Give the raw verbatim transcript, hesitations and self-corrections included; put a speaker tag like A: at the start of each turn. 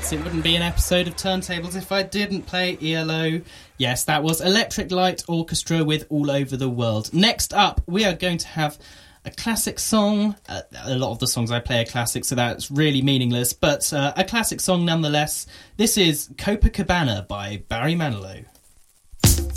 A: Yes, it wouldn't be an episode of Turntables if I didn't play E L O. Yes, that was Electric Light Orchestra with All Over the World. Next up, we are going to have a classic song. Uh, a lot of the songs I play are classic, so that's really meaningless, but uh, a classic song nonetheless. This is Copacabana by Barry Manilow.